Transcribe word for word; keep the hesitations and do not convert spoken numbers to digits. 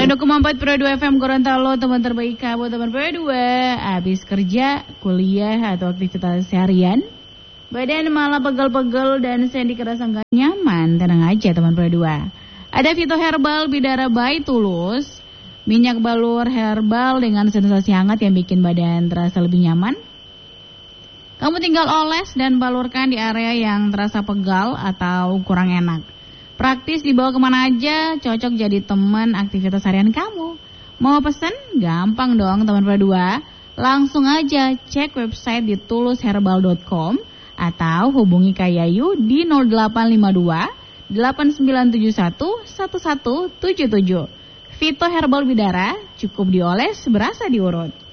satu koma empat Pro dua F M Gorontalo, teman terbaik kamu, teman Pro dua. Habis kerja, kuliah, atau aktivitas seharian, badan malah pegel-pegel dan sendi kerasa nggak nyaman. Tenang aja teman Pro dua. Ada Vito Herbal Bidara by Tulus, minyak balur herbal dengan sensasi hangat yang bikin badan terasa lebih nyaman. Kamu tinggal oles dan balurkan di area yang terasa pegal atau kurang enak. Praktis dibawa kemana aja, cocok jadi teman aktivitas harian kamu. Mau pesen? Gampang dong teman Pro dua. Langsung aja cek website di tulus herbal dot com atau hubungi Kak Yayu di nol delapan lima dua delapan sembilan tujuh satu satu satu tujuh tujuh. Vito Herbal Bidara, cukup dioles berasa diurut.